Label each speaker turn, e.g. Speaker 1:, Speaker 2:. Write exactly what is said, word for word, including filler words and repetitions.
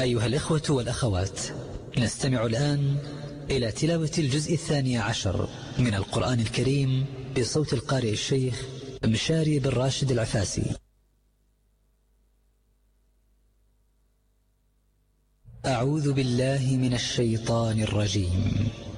Speaker 1: أيها الإخوة والأخوات، نستمع الآن إلى تلاوة الجزء الثاني عشر من القرآن الكريم بصوت القارئ الشيخ مشاري بن راشد العفاسي. أعوذ بالله من الشيطان الرجيم.